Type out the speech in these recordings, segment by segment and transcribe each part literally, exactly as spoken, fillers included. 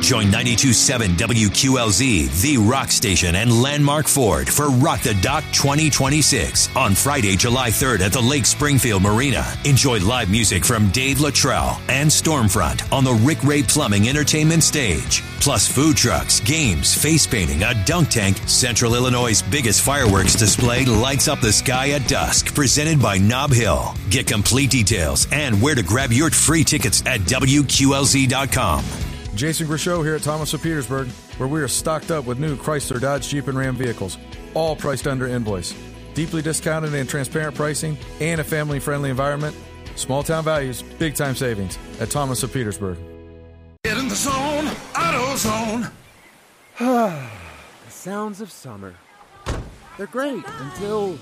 Join ninety-two point seven W Q L Z, the rock station, and Landmark Ford for Rock the Dock twenty twenty-six on Friday, July third at the Lake Springfield Marina. Enjoy live music from Dave Luttrell and Stormfront on the Rick Ray Plumbing Entertainment Stage. Plus food trucks, games, face painting, a dunk tank. Central Illinois' biggest fireworks display lights up the sky at dusk, presented by Nob Hill. Get complete details and where to grab your free tickets at W Q L Z dot com. Jason Grishow here at Thomas of Petersburg, where we are stocked up with new Chrysler, Dodge, Jeep, and Ram vehicles, all priced under invoice. Deeply discounted and transparent pricing and a family-friendly environment. Small town values, big time savings at Thomas of Petersburg. Get in the zone, AutoZone. The sounds of summer. They're great until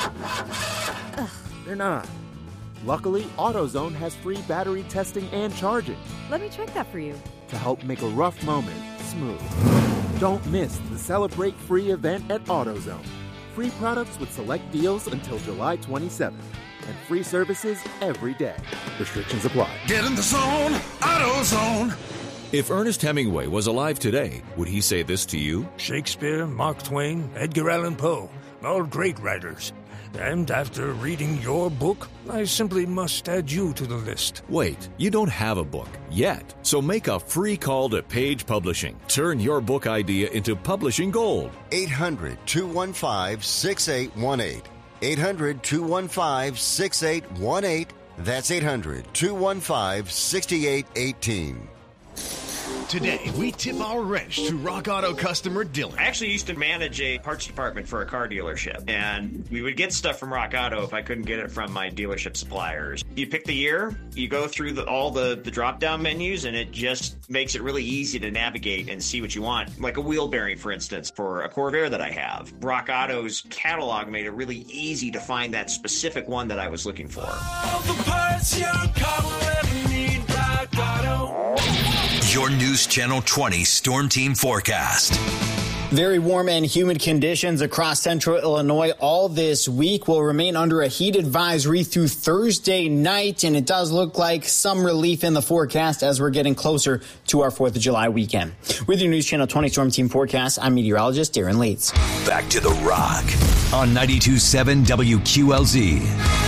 they're not. Luckily, AutoZone has free battery testing and charging. Let me check that for you. To help make a rough moment smooth. Don't miss the Celebrate Free event at AutoZone. Free products with select deals until July twenty-seventh. And free services every day. Restrictions apply. Get in the zone, AutoZone. If Ernest Hemingway was alive today, would he say this to you? Shakespeare, Mark Twain, Edgar Allan Poe, all great writers. And after reading your book, I simply must add you to the list. Wait, you don't have a book yet. So make a free call to Page Publishing. Turn your book idea into publishing gold. eight hundred, two one five, six eight one eight. eight hundred, two one five, six eight one eight. That's eight hundred, two one five, six eight one eight. Today, we tip our wrench to Rock Auto customer Dylan. I actually used to manage a parts department for a car dealership, and we would get stuff from Rock Auto if I couldn't get it from my dealership suppliers. You pick the year, you go through the, all the, the drop-down menus, and it just makes it really easy to navigate and see what you want. Like a wheel bearing, for instance, for a Corvair that I have. Rock Auto's catalog made it really easy to find that specific one that I was looking for. All the parts your car will ever need, Rock Auto. Your News Channel twenty Storm Team Forecast. Very warm and humid conditions across central Illinois all this week. Will remain under a heat advisory through Thursday night, and it does look like some relief in the forecast as we're getting closer to our fourth of July weekend. With your News Channel twenty Storm Team Forecast, I'm meteorologist Darren Leitz. Back to the Rock on ninety-two point seven W Q L Z.